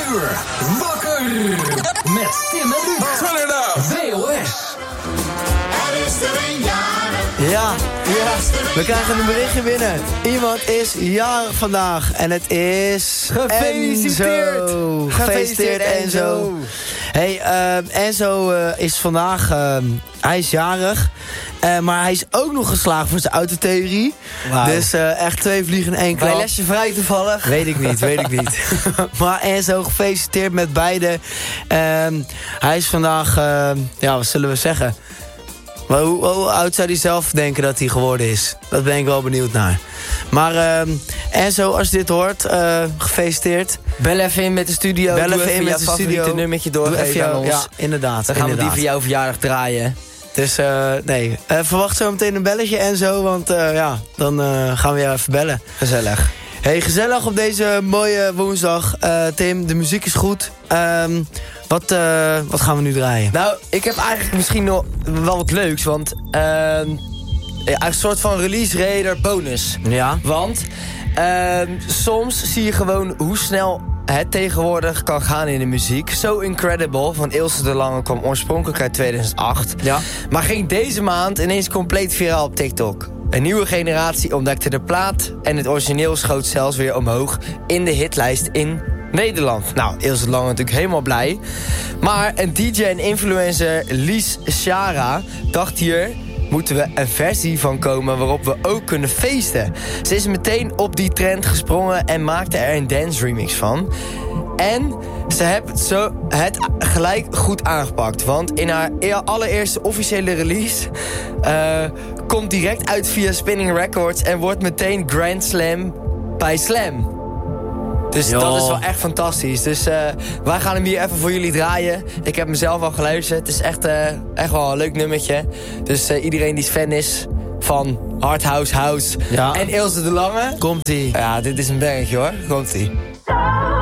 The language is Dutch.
uur. Wakker. Met Tim en Luc. Turn it up. VOS. Er is er een jarig. Ja, we krijgen een berichtje binnen. Iemand is jarig vandaag en het is Gefeliciteerd. Enzo. Gefeliciteerd Enzo. Hey, Enzo is vandaag, hij is jarig. Maar hij is ook nog geslaagd voor zijn autotheorie. Wauw. Dus echt 2 vliegen in 1 klap. Bij lesje vrij toevallig? Weet ik niet. Maar Enzo, gefeliciteerd met beide. Hij is vandaag, wat zullen we zeggen? Maar hoe oud zou hij zelf denken dat hij geworden is? Dat ben ik wel benieuwd naar. Maar Enzo, als je dit hoort, gefeliciteerd. Bel even in met de studio. Bel Doe even in met de favoriete studio. nummertje Doe doorgeven even aan ons. Ja, inderdaad. Dan gaan we die inderdaad. voor jouw verjaardag draaien. Dus verwacht zo meteen een belletje Enzo, want dan gaan we jou even bellen. Gezellig. Hey, gezellig op deze mooie woensdag. Tim, de muziek is goed. Wat gaan we nu draaien? Nou, ik heb eigenlijk misschien nog wel wat leuks, want een soort van release radar bonus. Ja? Want soms zie je gewoon hoe snel het tegenwoordig kan gaan in de muziek. So Incredible van Ilse de Lange kwam oorspronkelijk uit 2008. Ja. Maar ging deze maand ineens compleet viraal op TikTok. Een nieuwe generatie ontdekte de plaat en het origineel schoot zelfs weer omhoog in de hitlijst in Nederland. Nou, Ilse de Lange natuurlijk helemaal blij. Maar een DJ en influencer Lies Shara dacht hier moeten we een versie van komen waarop we ook kunnen feesten. Ze is meteen op die trend gesprongen en maakte er een dance remix van. En ze heeft het gelijk goed aangepakt. Want in haar allereerste officiële release komt direct uit via Spinning Records en wordt meteen Grand Slam bij Slam. Dus Jo. dat is wel echt fantastisch. Dus wij gaan hem hier even voor jullie draaien. Ik heb mezelf al geluisterd. Het is echt wel een leuk nummertje. Dus iedereen die fan is van Hard House House Ja. en Ilse de Lange. Komt-ie. Ja, dit is een bangetje hoor. Komt-ie.